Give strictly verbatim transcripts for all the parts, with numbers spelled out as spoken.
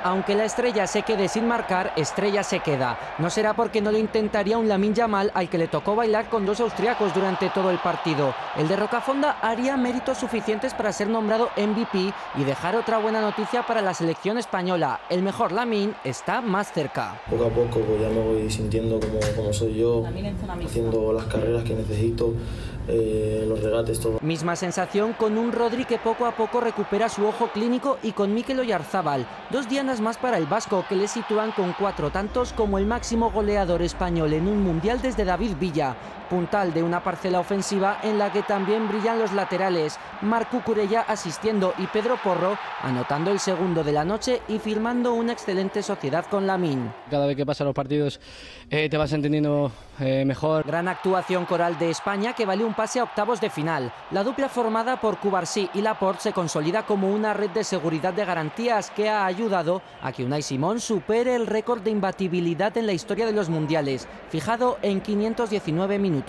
Aunque la estrella se quede sin marcar, estrella se queda. No será porque no lo intentaría un Lamine Yamal al que le tocó bailar con dos austriacos durante todo el partido. El de Rocafonda haría méritos suficientes para ser nombrado M V P y dejar otra buena noticia para la selección española. El mejor Lamine está más cerca. Poco a poco pues ya me voy sintiendo como, como soy yo, haciendo las carreras que necesito, eh, los regates, todo. Misma sensación con un Rodri que poco a poco recupera su ojo clínico y con Mikel Oyarzábal. Dos dianas más para el vasco, que le sitúan con cuatro tantos como el máximo goleador español en un mundial desde David Villa. Puntal de una parcela ofensiva en la que también brillan los laterales, Marc Cucurella asistiendo y Pedro Porro anotando el segundo de la noche y firmando una excelente sociedad con Lamine. Cada vez que pasan los partidos eh, te vas entendiendo eh, mejor. Gran actuación coral de España que vale un pase a octavos de final. La dupla formada por Cubarsí y Laporte se consolida como una red de seguridad de garantías que ha ayudado a que Unai Simón supere el récord de imbatibilidad en la historia de los mundiales, fijado en quinientos diecinueve minutos.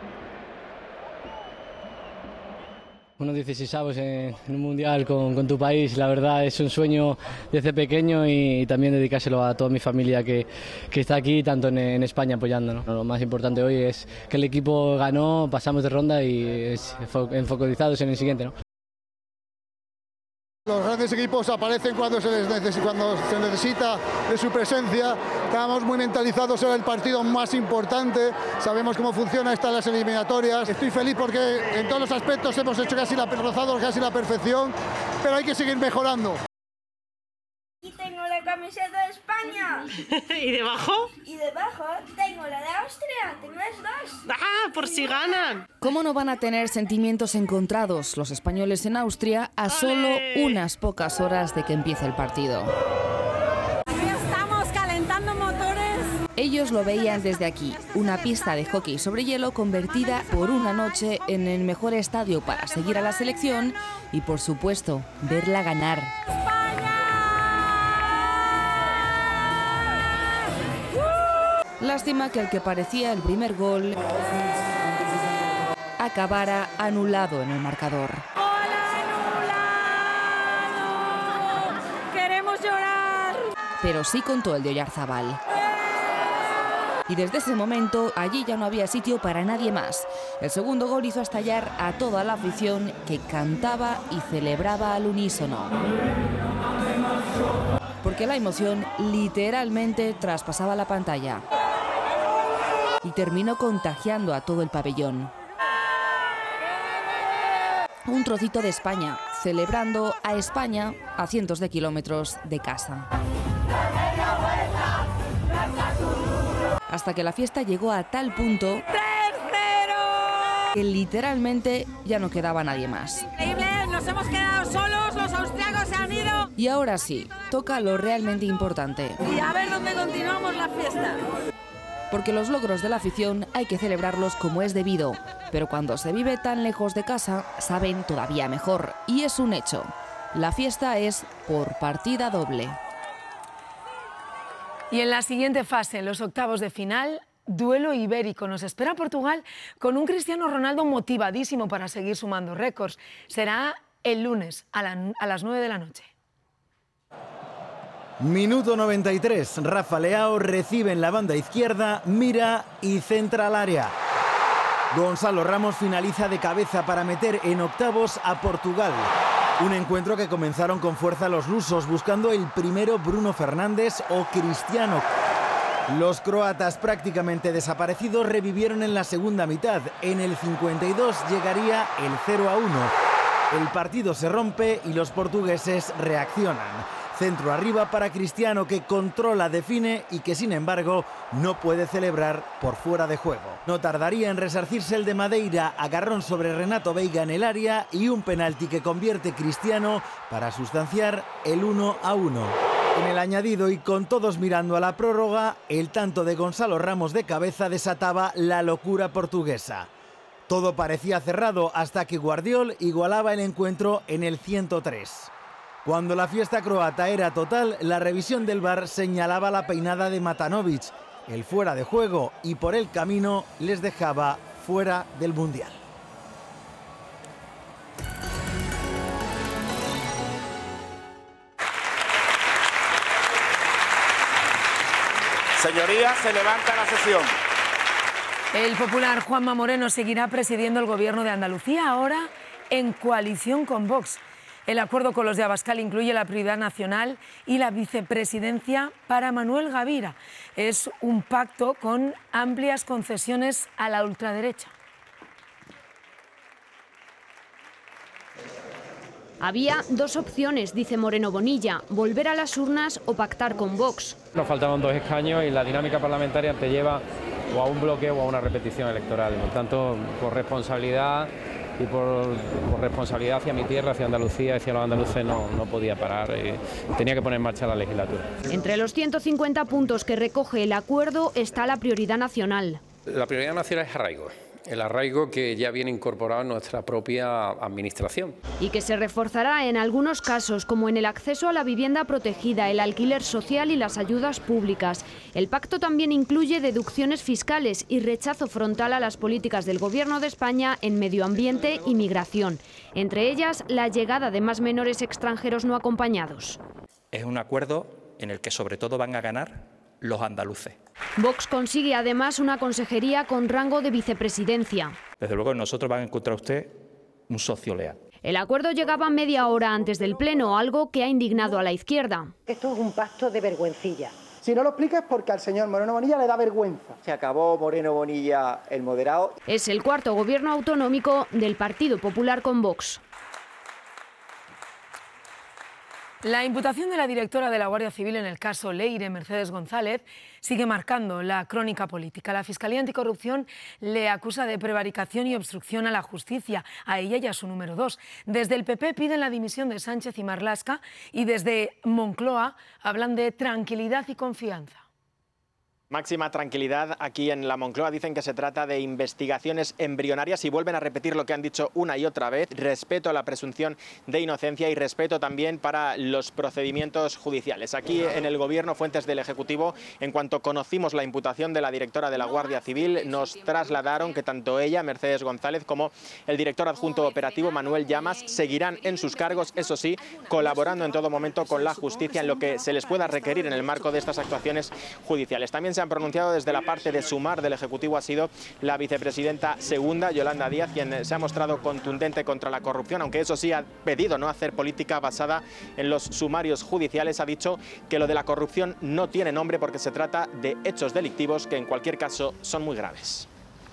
Unos dieciseisavos en, en un mundial con, con tu país, la verdad es un sueño desde pequeño y, y también dedicárselo a toda mi familia que, que está aquí, tanto en, en España apoyándonos. Lo más importante hoy es que el equipo ganó, pasamos de ronda y es, enfocalizados en el siguiente, ¿no? Los grandes equipos aparecen cuando se, les neces- cuando se necesita de su presencia. Estamos muy mentalizados en el partido más importante. Sabemos cómo funciona estas las eliminatorias. Estoy feliz porque en todos los aspectos hemos hecho casi la, rozado casi la perfección, pero hay que seguir mejorando. Y tengo la camiseta de España. ¿Y debajo? Y debajo tengo la de Austria. Tengo las dos. ¡Ah, por si ganan! ¿Cómo no van a tener sentimientos encontrados los españoles en Austria a solo unas pocas horas de que empiece el partido? Ya estamos calentando motores. Ellos lo veían desde aquí, una pista de hockey sobre hielo convertida por una noche en el mejor estadio para seguir a la selección y, por supuesto, verla ganar. Lástima que el que parecía el primer gol acabara anulado en el marcador. ¡Gol anulado! ¡Queremos llorar! Pero sí contó el de Oyarzábal. Y desde ese momento allí ya no había sitio para nadie más. El segundo gol hizo estallar a toda la afición que cantaba y celebraba al unísono. Porque la emoción literalmente traspasaba la pantalla y terminó contagiando a todo el pabellón. Un trocito de España, celebrando a España a cientos de kilómetros de casa. Hasta que la fiesta llegó a tal punto que literalmente ya no quedaba nadie más. Increíble, nos hemos quedado solos, los austriacos se han ido. Y ahora sí, toca lo realmente importante. Y a ver dónde continuamos la fiesta. Porque los logros de la afición hay que celebrarlos como es debido, pero cuando se vive tan lejos de casa, saben todavía mejor. Y es un hecho. La fiesta es por partida doble. Y en la siguiente fase, en los octavos de final, duelo ibérico. Nos espera Portugal con un Cristiano Ronaldo motivadísimo para seguir sumando récords. Será el lunes a, la, a las nueve de la noche. Minuto noventa y tres, Rafa Leao recibe en la banda izquierda, mira y centra al área. Gonzalo Ramos finaliza de cabeza para meter en octavos a Portugal. Un encuentro que comenzaron con fuerza los lusos, buscando el primero Bruno Fernández o Cristiano. Los croatas, prácticamente desaparecidos, revivieron en la segunda mitad. En el cincuenta y dos llegaría el cero a uno. El partido se rompe y los portugueses reaccionan. Centro arriba para Cristiano, que controla, define y que sin embargo no puede celebrar por fuera de juego. No tardaría en resarcirse el de Madeira, agarrón sobre Renato Veiga en el área y un penalti que convierte Cristiano para sustanciar el uno a uno. En el añadido y con todos mirando a la prórroga, el tanto de Gonzalo Ramos de cabeza desataba la locura portuguesa. Todo parecía cerrado hasta que Guardiol igualaba el encuentro en el ciento tres. Cuando la fiesta croata era total, la revisión del V A R señalaba la peinada de Matanovic, el fuera de juego, y por el camino les dejaba fuera del Mundial. Señorías, se levanta la sesión. El popular Juanma Moreno seguirá presidiendo el gobierno de Andalucía, ahora en coalición con Vox. El acuerdo con los de Abascal incluye la prioridad nacional y la vicepresidencia para Manuel Gavira. Es un pacto con amplias concesiones a la ultraderecha. Había dos opciones, dice Moreno Bonilla, volver a las urnas o pactar con Vox. Nos faltaban dos escaños y la dinámica parlamentaria te lleva o a un bloqueo o a una repetición electoral. Por tanto, por responsabilidad y por, por responsabilidad hacia mi tierra, hacia Andalucía, hacia los andaluces, no, no podía parar. Eh, tenía que poner en marcha la legislatura. Entre los ciento cincuenta puntos que recoge el acuerdo está la prioridad nacional. La prioridad nacional es arraigo. El arraigo que ya viene incorporado en nuestra propia administración. Y que se reforzará en algunos casos, como en el acceso a la vivienda protegida, el alquiler social y las ayudas públicas. El pacto también incluye deducciones fiscales y rechazo frontal a las políticas del Gobierno de España en medio ambiente y migración. Entre ellas, la llegada de más menores extranjeros no acompañados. Es un acuerdo en el que sobre todo van a ganar los andaluces. Vox consigue además una consejería con rango de vicepresidencia. Desde luego nosotros van a encontrar usted un socio leal. El acuerdo llegaba media hora antes del pleno, algo que ha indignado a la izquierda. Esto es un pacto de vergüencilla. Si no lo explica es porque al señor Moreno Bonilla le da vergüenza. Se acabó Moreno Bonilla el moderado. Es el cuarto gobierno autonómico del Partido Popular con Vox. La imputación de la directora de la Guardia Civil en el caso Leire, Mercedes González, sigue marcando la crónica política. La Fiscalía Anticorrupción le acusa de prevaricación y obstrucción a la justicia, a ella y a su número dos. Desde el P P piden la dimisión de Sánchez y Marlaska y desde Moncloa hablan de tranquilidad y confianza. Máxima tranquilidad aquí en la Moncloa. Dicen que se trata de investigaciones embrionarias y vuelven a repetir lo que han dicho una y otra vez. Respeto a la presunción de inocencia y respeto también para los procedimientos judiciales. Aquí en el Gobierno, fuentes del Ejecutivo, en cuanto conocimos la imputación de la directora de la Guardia Civil, nos trasladaron que tanto ella, Mercedes González, como el director adjunto operativo, Manuel Llamas, seguirán en sus cargos, eso sí, colaborando en todo momento con la justicia en lo que se les pueda requerir en el marco de estas actuaciones judiciales. También se han pronunciado desde la parte de sumar del Ejecutivo ha sido la vicepresidenta segunda, Yolanda Díaz, quien se ha mostrado contundente contra la corrupción, aunque eso sí ha pedido no hacer política basada en los sumarios judiciales. Ha dicho que lo de la corrupción no tiene nombre porque se trata de hechos delictivos que en cualquier caso son muy graves.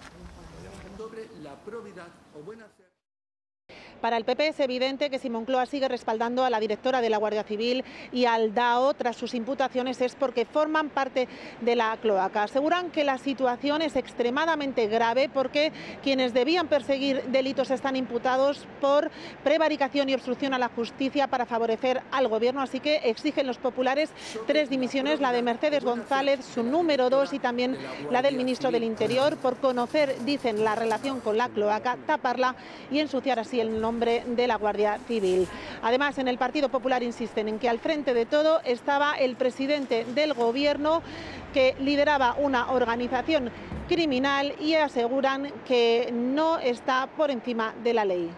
Para el P P es evidente que si Moncloa sigue respaldando a la directora de la Guardia Civil y al D A O tras sus imputaciones es porque forman parte de la cloaca. Aseguran que la situación es extremadamente grave porque quienes debían perseguir delitos están imputados por prevaricación y obstrucción a la justicia para favorecer al Gobierno. Así que exigen los populares tres dimisiones, la de Mercedes González, su número dos y también la del ministro del Interior, por conocer, dicen, la relación con la cloaca, taparla y ensuciar así el nombre de la Guardia Civil. Además, en el Partido Popular insisten en que al frente de todo estaba el presidente del Gobierno, que lideraba una organización criminal, y aseguran que no está por encima de la ley.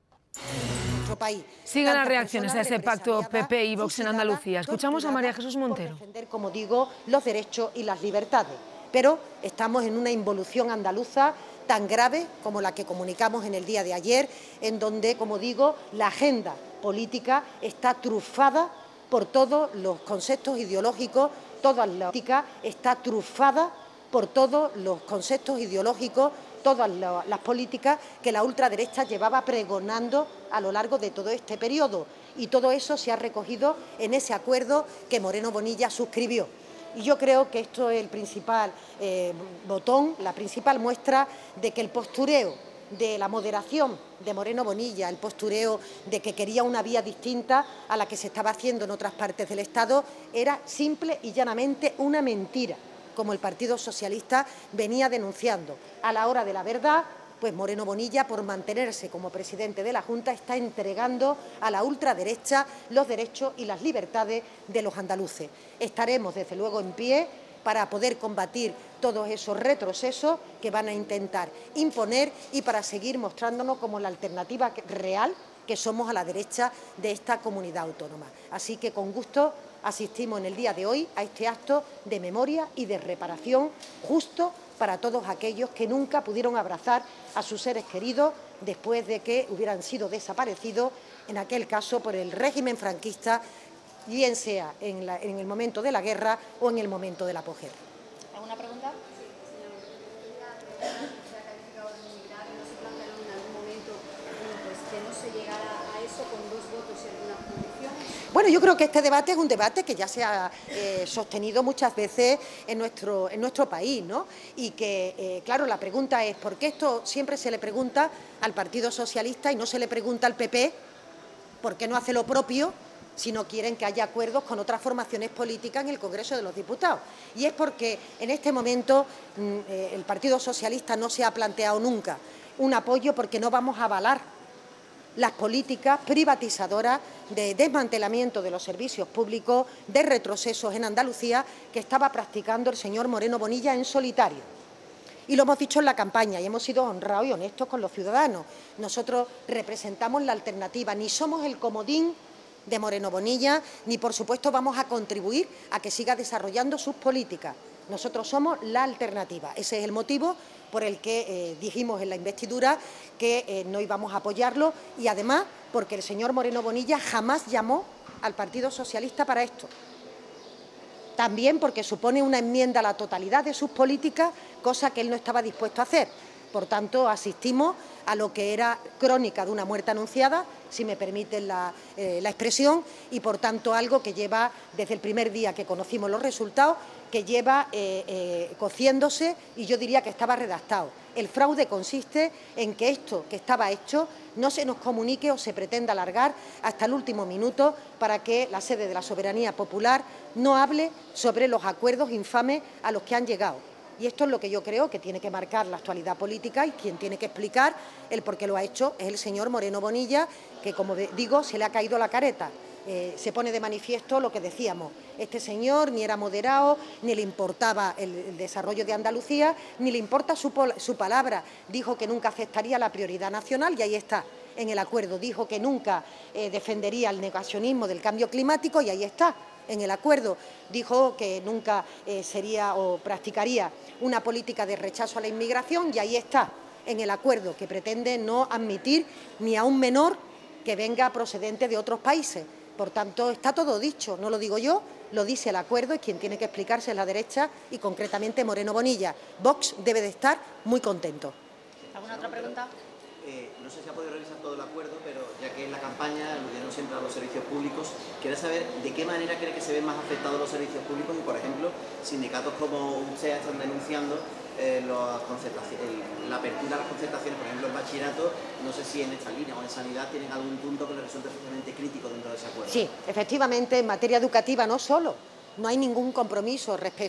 Siguen las reacciones a ese pacto P P y Vox en Andalucía. Escuchamos a María Jesús Montero. Como digo, los derechos y las libertades, pero estamos en una involución andaluza tan grave como la que comunicamos en el día de ayer, en donde, como digo, la agenda política está trufada por todos los conceptos ideológicos, toda la política está trufada por todos los conceptos ideológicos, todas las políticas que la ultraderecha llevaba pregonando a lo largo de todo este periodo. Y todo eso se ha recogido en ese acuerdo que Moreno Bonilla suscribió. Y yo creo que esto es el principal eh, botón, la principal muestra de que el postureo de la moderación de Moreno Bonilla, el postureo de que quería una vía distinta a la que se estaba haciendo en otras partes del Estado, era simple y llanamente una mentira, como el Partido Socialista venía denunciando. A la hora de la verdad, pues Moreno Bonilla, por mantenerse como presidente de la Junta, está entregando a la ultraderecha los derechos y las libertades de los andaluces. Estaremos, desde luego, en pie para poder combatir todos esos retrocesos que van a intentar imponer y para seguir mostrándonos como la alternativa real que somos a la derecha de esta comunidad autónoma. Así que con gusto asistimos en el día de hoy a este acto de memoria y de reparación justo para todos aquellos que nunca pudieron abrazar a sus seres queridos después de que hubieran sido desaparecidos, en aquel caso por el régimen franquista, bien sea en, la, en el momento de la guerra o en el momento de la posguerra. ¿Alguna pregunta? Bueno, yo creo que este debate es un debate que ya se ha eh, sostenido muchas veces en nuestro, en nuestro país, ¿no? Y que, eh, claro, la pregunta es ¿por qué esto siempre se le pregunta al Partido Socialista y no se le pregunta al P P? ¿Por qué no hace lo propio si no quieren que haya acuerdos con otras formaciones políticas en el Congreso de los Diputados? Y es porque en este momento mm, eh, el Partido Socialista no se ha planteado nunca un apoyo, porque no vamos a avalar las políticas privatizadoras de desmantelamiento de los servicios públicos, de retrocesos en Andalucía, que estaba practicando el señor Moreno Bonilla en solitario. Y lo hemos dicho en la campaña y hemos sido honrados y honestos con los ciudadanos. Nosotros representamos la alternativa, ni somos el comodín de Moreno Bonilla, ni por supuesto vamos a contribuir a que siga desarrollando sus políticas. Nosotros somos la alternativa. Ese es el motivo por el que eh, dijimos en la investidura que eh, no íbamos a apoyarlo, y además porque el señor Moreno Bonilla jamás llamó al Partido Socialista para esto. También porque supone una enmienda a la totalidad de sus políticas, cosa que él no estaba dispuesto a hacer. Por tanto, asistimos a lo que era crónica de una muerte anunciada, si me permiten la, eh, la expresión, y por tanto algo que lleva desde el primer día que conocimos los resultados, que lleva eh, eh, cociéndose, y yo diría que estaba redactado. El fraude consiste en que esto que estaba hecho no se nos comunique o se pretenda alargar hasta el último minuto para que la sede de la soberanía popular no hable sobre los acuerdos infames a los que han llegado. Y esto es lo que yo creo que tiene que marcar la actualidad política, y quien tiene que explicar el por qué lo ha hecho es el señor Moreno Bonilla, que, como digo, se le ha caído la careta. Eh, se pone de manifiesto lo que decíamos. Este señor ni era moderado, ni le importaba el, el desarrollo de Andalucía, ni le importa su, su palabra. Dijo que nunca aceptaría la prioridad nacional, y ahí está, en el acuerdo. Dijo que nunca eh, defendería el negacionismo del cambio climático, y ahí está, en el acuerdo. Dijo que nunca eh, sería o practicaría una política de rechazo a la inmigración, y ahí está, en el acuerdo, que pretende no admitir ni a un menor que venga procedente de otros países. Por tanto, está todo dicho, no lo digo yo, lo dice el acuerdo, y quien tiene que explicarse es la derecha, y concretamente Moreno Bonilla. Vox debe de estar muy contento. ¿Alguna otra pregunta? Eh, no sé si ha podido revisar todo el acuerdo, pero ya que en la campaña aludieron siempre a los servicios públicos, quería saber de qué manera cree que se ven más afectados los servicios públicos, y, por ejemplo, sindicatos como U C E A están denunciando eh, los el, la apertura a las concertaciones, por ejemplo, el bachillerato. No sé si en esta línea o en sanidad tienen algún punto que les resulte especialmente crítico dentro de ese acuerdo. Sí, efectivamente, en materia educativa no solo, no hay ningún compromiso respecto